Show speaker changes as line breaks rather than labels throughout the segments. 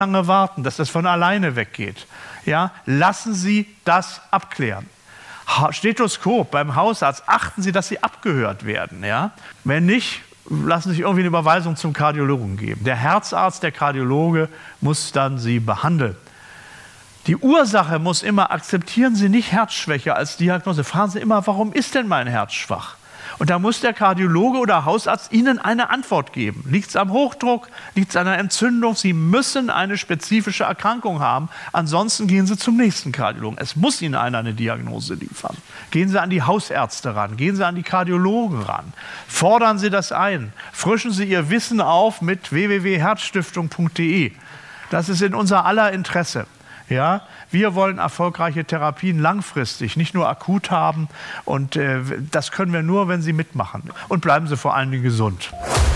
lange warten, dass das von alleine weggeht. Ja, lassen Sie das abklären. Stethoskop beim Hausarzt, achten Sie, dass Sie abgehört werden. Ja? Wenn nicht, lassen Sie sich irgendwie eine Überweisung zum Kardiologen geben. Der Herzarzt, der Kardiologe muss dann Sie behandeln. Die Ursache muss immer, akzeptieren Sie nicht Herzschwäche als Diagnose. Fragen Sie immer, warum ist denn mein Herz schwach? Und da muss der Kardiologe oder Hausarzt Ihnen eine Antwort geben. Liegt es am Hochdruck? Liegt es an einer Entzündung? Sie müssen eine spezifische Erkrankung haben. Ansonsten gehen Sie zum nächsten Kardiologen. Es muss Ihnen einer eine Diagnose liefern. Gehen Sie an die Hausärzte ran. Gehen Sie an die Kardiologen ran. Fordern Sie das ein. Frischen Sie Ihr Wissen auf mit www.herzstiftung.de. Das ist in unser aller Interesse. Ja, wir wollen erfolgreiche Therapien langfristig, nicht nur akut haben. Und das können wir nur, wenn Sie mitmachen. Und bleiben Sie vor allen Dingen gesund.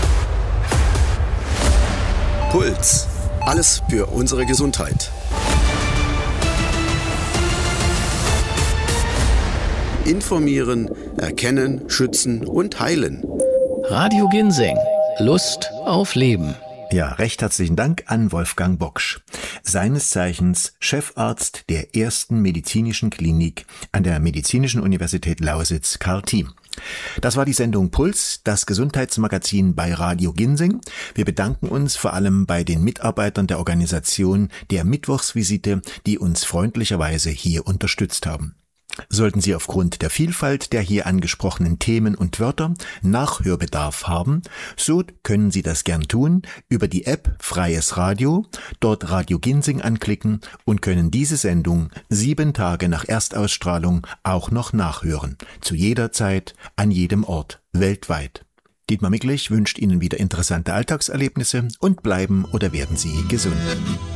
Puls. Alles für unsere Gesundheit. Informieren, erkennen, schützen und heilen.
Radio Ginseng. Lust auf Leben.
Ja, recht herzlichen Dank an Wolfgang Boksch, seines Zeichens Chefarzt der ersten medizinischen Klinik an der Medizinischen Universität Lausitz Karl Thiem. Das war die Sendung Puls, das Gesundheitsmagazin bei Radio Ginseng. Wir bedanken uns vor allem bei den Mitarbeitern der Organisation der Mittwochsvisite, die uns freundlicherweise hier unterstützt haben. Sollten Sie aufgrund der Vielfalt der hier angesprochenen Themen und Wörter Nachhörbedarf haben, so können Sie das gern tun über die App Freies Radio, dort Radio Ginseng anklicken und können diese Sendung 7 Tage nach Erstausstrahlung auch noch nachhören. Zu jeder Zeit, an jedem Ort, weltweit. Dietmar Micklich wünscht Ihnen wieder interessante Alltagserlebnisse und bleiben oder werden Sie gesund.